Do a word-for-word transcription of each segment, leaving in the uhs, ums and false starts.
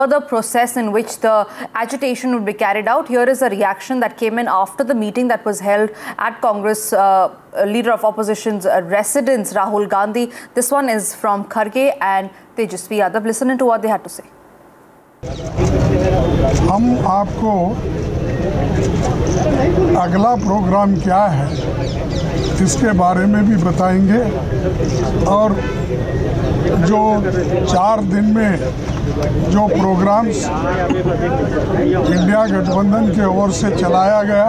the process in which the agitation would be carried out. Here is a reaction that came in after the meeting that was held at Congress uh, leader of opposition's uh, residence, Rahul Gandhi. This one is from Kharge and Tejasvi Yadav. Listen to what they had to say. हम आपको अगला programme क्या है इसके बारे में भी बताएंगे और जो चार दिन में जो प्रोग्राम्स इंडिया गठबंधन के ओर से चलाया गया,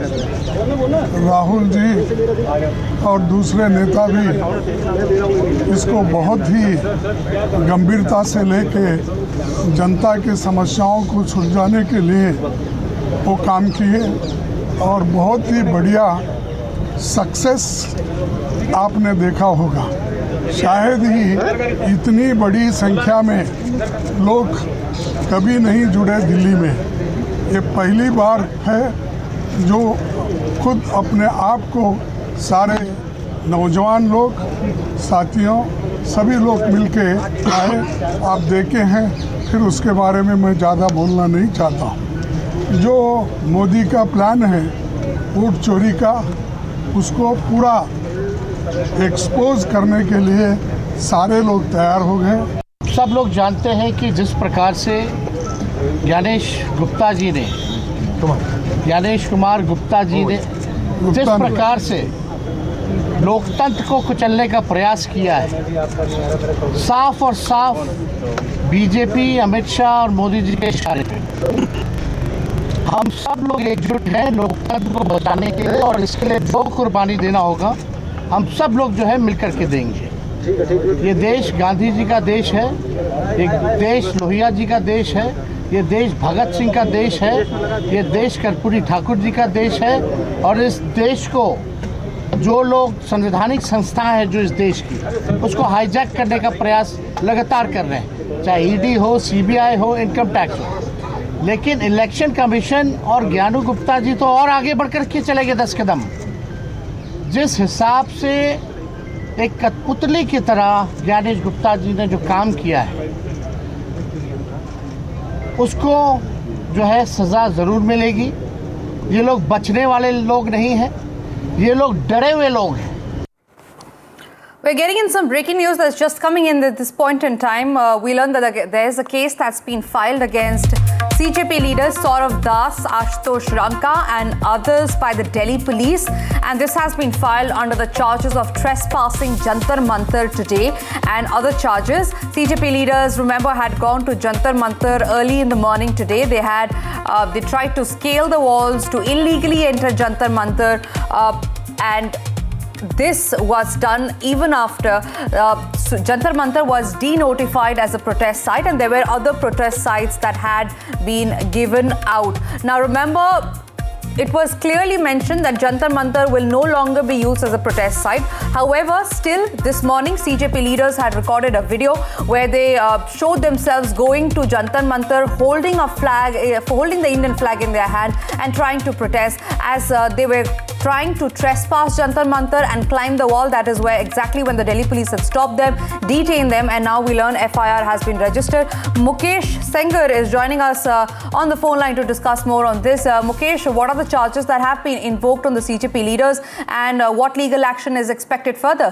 राहुल जी और दूसरे नेता भी इसको बहुत ही गंभीरता से लेके जनता की समस्याओं को सुलझाने के लिए वो काम किए और बहुत ही बढ़िया सक्सेस आपने देखा होगा। शायद ही इतनी बड़ी संख्या में लोग कभी नहीं जुड़े दिल्ली में। ये पहली बार है जो खुद अपने आप को सारे नौजवान लोग, साथियों, सभी लोग मिलके आए। आप देखे हैं, फिर उसके बारे में मैं ज़्यादा बोलना नहीं चाहता हूँ। जो मोदी का प्लान है वोट चोरी का, उसको पूरा एक्सपोज करने के लिए सारे लोग तैयार हो गए। सब लोग जानते हैं कि जिस प्रकार से ज्ञानेश गुप्ता जी ने ज्ञानेश कुमार गुप्ता जी ने जिस प्रकार से लोकतंत्र को कुचलने का प्रयास किया है, साफ और साफ बीजेपी, अमित शाह और मोदी जी के इशारे पे हम सब लोग एकजुट हैं लोकतंत्र को बचाने के लिए, और इसके लिए जो कुर्बानी देना होगा हम सब लोग जो है मिलकर के देंगे। ये देश गांधी जी का देश है, ये देश लोहिया जी का देश है, ये देश भगत सिंह का देश है, ये देश कर्पूरी ठाकुर जी का देश है। और इस देश को जो लोग संवैधानिक संस्थाएं हैं जो इस देश की, उसको हाईजैक करने का प्रयास लगातार कर रहे हैं, चाहे ईडी हो, सीबीआई हो, इनकम टैक्स हो। लेकिन इलेक्शन कमीशन और ज्ञानू गुप्ता जी तो और आगे बढ़कर के चले गए दस कदम। जिस हिसाब से एक कठपुतली की तरह ज्ञानेश गुप्ता जी ने जो काम किया है, उसको जो है सज़ा ज़रूर मिलेगी। ये लोग बचने वाले लोग नहीं हैं, ये लोग डरे हुए लोग हैं। We're getting in some breaking news that's just coming in at this point in time. Uh, we learned that there is a case that's been filed against C J P leaders Saurav Das, Ashutosh Ranka and others by the Delhi police, and this has been filed under the charges of trespassing Jantar Mantar today and other charges. C J P leaders, remember, had gone to Jantar Mantar early in the morning today. They had uh, they tried to scale the walls to illegally enter Jantar Mantar, uh, and this was done even after uh, Jantar Mantar was denotified as a protest site, and there were other protest sites that had been given out. Now remember, it was clearly mentioned that Jantar Mantar will no longer be used as a protest site. However, still this morning C J P leaders had recorded a video where they uh, showed themselves going to Jantar Mantar holding a flag, uh, holding the Indian flag in their hand and trying to protest as uh, they were trying to trespass Jantar Mantar and climb the wall. That is where exactly when the Delhi police had stopped them, detained them, and now we learn F I R has been registered. Mukesh Sengar is joining us uh, on the phone line to discuss more on this. Uh, Mukesh, what are the charges that have been invoked on the C J P leaders, and uh, what legal action is expected further?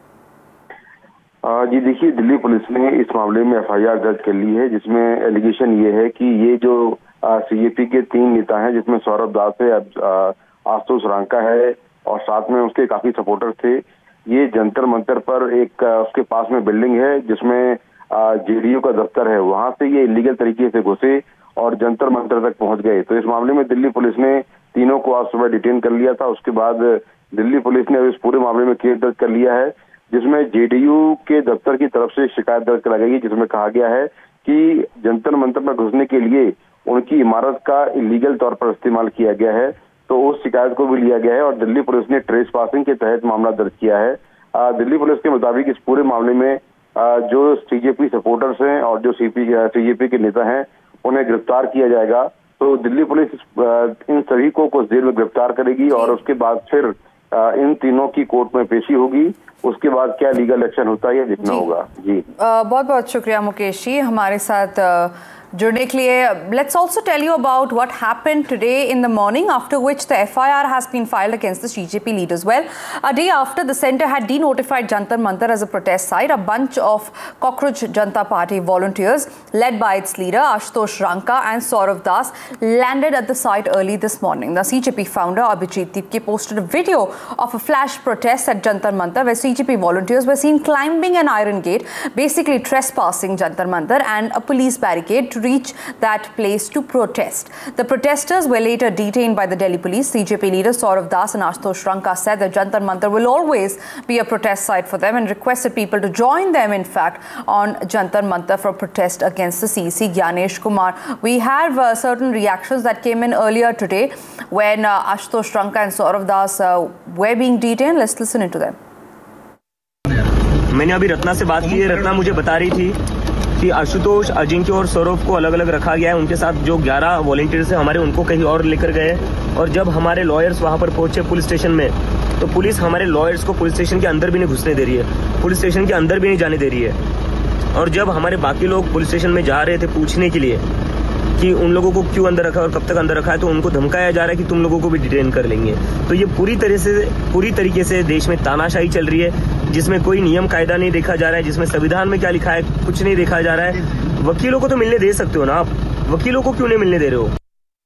जी देखिए, Delhi police ने इस मामले में F I R दर्ज कर ली है, जिसमें allegation ये है कि ये जो सी जे पी के तीन नेता हैं, जिसमें सौरभ दास है, आशुतोष रांका है और साथ में उसके काफी सपोर्टर थे, ये जंतर मंतर पर एक उसके पास में बिल्डिंग है जिसमें जे डी यू का दफ्तर है, वहां से ये इलीगल तरीके से घुसे और जंतर मंतर तक पहुंच गए। तो इस मामले में दिल्ली पुलिस ने तीनों को आज सुबह डिटेन कर लिया था। उसके बाद दिल्ली पुलिस ने इस पूरे मामले में केस दर्ज कर लिया है, जिसमें जे डी यू के दफ्तर की तरफ से शिकायत दर्ज कराई गई, जिसमें कहा गया है कि जंतर मंतर पर घुसने के लिए उनकी इमारत का इलीगल तौर पर इस्तेमाल किया गया है। तो उस शिकायत को भी लिया गया है और दिल्ली पुलिस ने ट्रेस पासिंग के तहत मामला दर्ज किया है। आ, दिल्ली पुलिस के मुताबिक इस पूरे मामले में आ, जो सी जे पी सपोर्टर्स हैं और जो सी जे पी के नेता हैं, उन्हें गिरफ्तार किया जाएगा। तो दिल्ली पुलिस इन सभी को कुछ देर में गिरफ्तार करेगी और उसके बाद फिर इन तीनों की कोर्ट में पेशी होगी। उसके बाद क्या लीगल एक्शन होता है ये देखना होगा। जी, बहुत बहुत शुक्रिया मुकेश जी, हमारे साथ जुड़ने के लिए। Let's also tell you about what happened today in the morning, after which the F I R has been filed against the C J P leaders. Well, a day after the centre had denotified Jantar Mantar as a protest site, a bunch of Cockroach Janata Party volunteers, led by its leader Ashutosh Ranka and Saurav Das, landed at the site early this morning. The C J P founder Abhijit Tipke posted a video of a flash protest at Jantar Mantar, where C J P volunteers were seen climbing an iron gate, basically trespassing Jantar Mantar and a police barricade to reach that place to protest. The protesters were later detained by the Delhi police. C J P leaders Saurav Das and Ashutosh Ranka said that Jantar Mantar will always be a protest site for them and requested people to join them, in fact, on Jantar Mantar for protest against the C E C Gyanesh Kumar. We have uh, certain reactions that came in earlier today when uh, Ashutosh Ranka and Saurav Das uh, were being detained. Let's listen into them. मैंने अभी रत्ना से बात की है। रत्ना मुझे बता रही थी कि आशुतोष, अजिंक्य और सौरभ को अलग अलग रखा गया है। उनके साथ जो ग्यारह वॉलंटियर्स हैं हमारे, उनको कहीं और लेकर गए। और जब हमारे लॉयर्स वहां पर पहुंचे पुलिस स्टेशन में, तो पुलिस हमारे लॉयर्स को पुलिस स्टेशन के अंदर भी नहीं घुसने दे रही है, पुलिस स्टेशन के अंदर भी नहीं जाने दे रही है। और जब हमारे बाकी लोग पुलिस स्टेशन में जा रहे थे पूछने के लिए कि उन लोगों को क्यों अंदर रखा है और कब तक अंदर रखा है, तो उनको धमकाया जा रहा है कि तुम लोगों को भी डिटेन कर लेंगे। तो ये पूरी तरह से पूरी तरीके से देश में तानाशाही चल रही है, जिसमें कोई नियम कायदा नहीं देखा जा रहा है, जिसमें संविधान में क्या लिखा है कुछ नहीं देखा जा रहा है। वकीलों को तो मिलने दे सकते हो ना आप, वकीलों को क्यों नहीं मिलने दे रहे हो?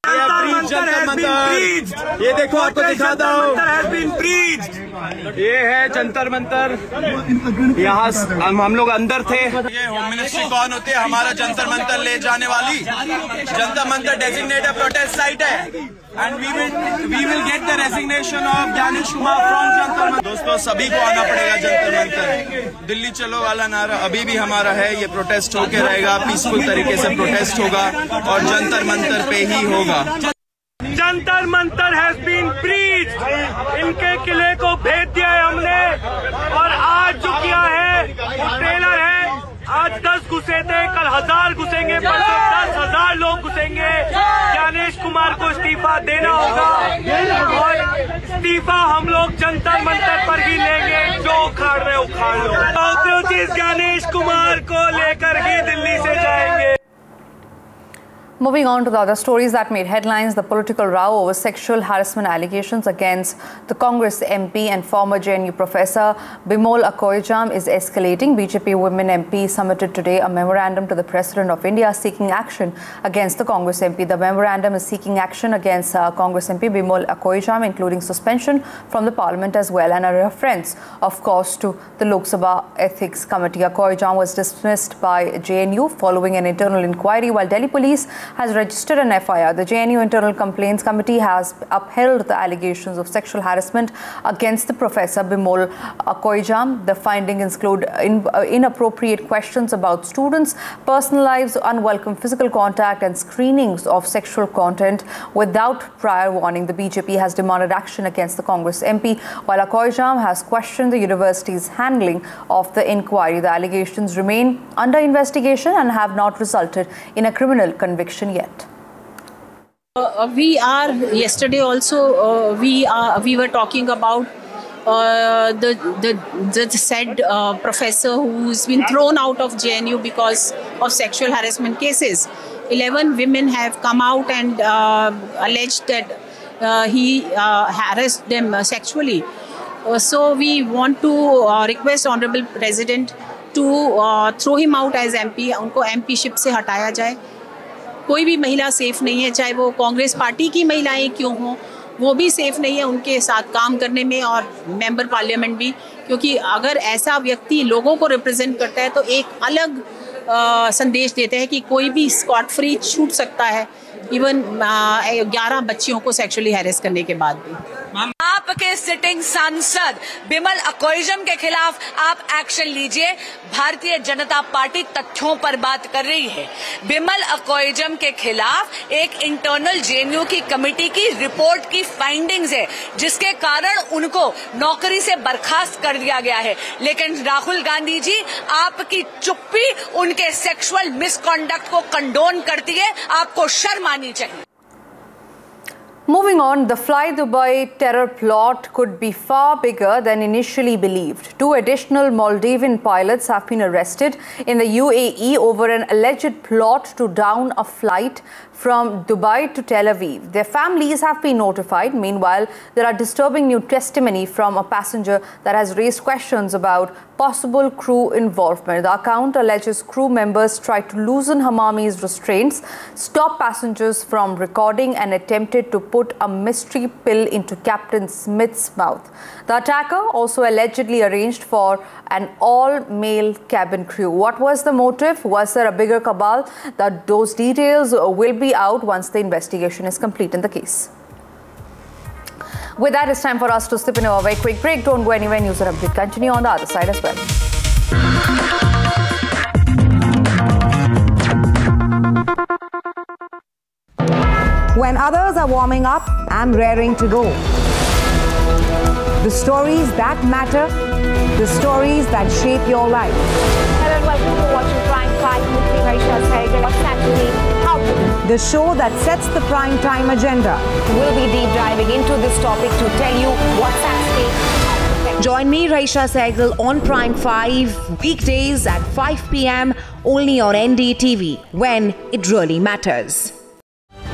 ये देखो आपको दिखाता हूँ, ये है जंतर मंतर। यहाँ हम लोग अंदर थे। ये होम मिनिस्ट्री कौन होती है? हमारा जंतर मंतर ले जाने वाली। Jantar Mantar designated protest site है and we will we will get the resignation of Gyanesh Kumar from Jantar Mantar. दोस्तों, सभी को आना पड़ेगा जंतर मंतर। दिल्ली चलो वाला नारा अभी भी हमारा है। ये प्रोटेस्ट होके रहेगा, पीसफुल तरीके से प्रोटेस्ट होगा और जंतर मंतर पे ही होगा। Jantar Mantar has been breached. इनके किले को भेज दिया है हमने और आज जो किया है वो ट्रेलर है। आज दस घुसे थे, कल हजार घुसेंगे, परसों दस हजार लोग घुसेंगे। ज्ञानेश कुमार को इस्तीफा देना होगा और इस्तीफा हम लोग जंतर मंतर पर ही लेंगे। जो उखाड़ रहे उखाड़ लो। चीज ज्ञानेश कुमार को लेकर ही दिल्ली से जाएंगे। Moving on to the other stories that made headlines, the political row over sexual harassment allegations against the Congress M P and former J N U professor Bimol Akoijam is escalating. B J P women M P submitted today a memorandum to the President of India seeking action against the Congress M P. The memorandum is seeking action against uh, Congress M P Bimol Akoijam, including suspension from the Parliament as well, and a reference, of course, to the Lok Sabha Ethics Committee. Akoijam was dismissed by J N U following an internal inquiry, while Delhi Police has registered an F I R. The J N U Internal Complaints Committee has upheld the allegations of sexual harassment against the professor Bimol Akoijam. The findings include in, uh, inappropriate questions about students' personal lives, unwelcome physical contact and screenings of sexual content without prior warning. The B J P has demanded action against the Congress M P, while Akoijam has questioned the university's handling of the inquiry. The allegations remain under investigation and have not resulted in a criminal conviction yet. Uh, we are yesterday also uh, we are we were talking about uh, the, the the said uh, professor who's been thrown out of J N U because of sexual harassment cases. Eleven women have come out and uh, alleged that uh, he uh, harassed them uh, sexually. Uh, so we want to uh, request Honorable President to uh, throw him out as M P. उनको M P ship से हटाया जाए। कोई भी महिला safe नहीं है, चाहे वो कांग्रेस पार्टी की महिलाएं क्यों हों, वो भी सेफ नहीं है उनके साथ काम करने में, और मेंबर पार्लियामेंट भी, क्योंकि अगर ऐसा व्यक्ति लोगों को रिप्रेजेंट करता है तो एक अलग आ, संदेश देता है कि कोई भी स्कॉट फ्री छूट सकता है, इवन ग्यारह बच्चियों को सेक्सुअली हैरेस करने के बाद भी। आपके सिटिंग सांसद बिमल अकोइजम के खिलाफ आप एक्शन लीजिए। भारतीय जनता पार्टी तथ्यों पर बात कर रही है। बिमल अकोइजम के खिलाफ एक इंटरनल जे एन यू की कमेटी की रिपोर्ट की फाइंडिंग्स है, जिसके कारण उनको नौकरी से बर्खास्त कर दिया गया है। लेकिन राहुल गांधी जी, आपकी चुप्पी उनके सेक्सुअल मिसकॉन्डक्ट को कंडोन करती है। आपको शर्म आनी चाहिए। Moving on, the Fly Dubai terror plot could be far bigger than initially believed. Two additional Maldivian pilots have been arrested in the U A E over an alleged plot to down a flight from Dubai to Tel Aviv. Their families have been notified. Meanwhile, there are disturbing new testimony from a passenger that has raised questions about possible crew involvement. The account alleges crew members tried to loosen Hamami's restraints, stop passengers from recording, and attempted to put a mystery pill into Captain Smith's mouth. The attacker also allegedly arranged for an all-male cabin crew. What was the motive? Was there a bigger cabal? That those details will be out once the investigation is complete in the case. With that, it's time for us to slip into a very quick break. Don't go anywhere. News and update continue on the other side as well. When others are warming up, I'm raring to go. The stories that matter, the stories that shape your life. Hello and welcome to watching Prime five with me, Raisha Sehgal. What's actually happening? The show that sets the prime time agenda. We'll be deep diving into this topic to tell you what's at stake. Join me, Raisha Sehgal, on Prime five, weekdays at five p m only on N D T V, when it really matters.